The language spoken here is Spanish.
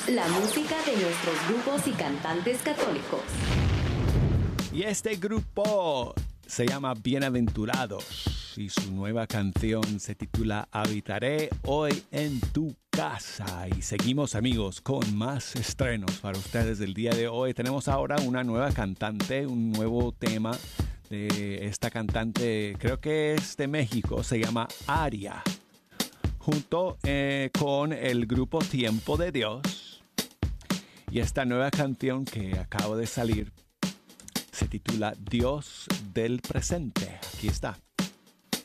La música de nuestros grupos y cantantes católicos. Y este grupo se llama Bienaventurados y su nueva canción se titula Habitaré hoy en tu casa. Y seguimos, amigos, con más estrenos para ustedes del día de hoy. Tenemos ahora una nueva cantante, un nuevo tema de esta cantante, creo que es de México, se llama Aria, junto con el grupo Tiempo de Dios. Y esta nueva canción que acaba de salir se titula Dios del presente. Aquí está.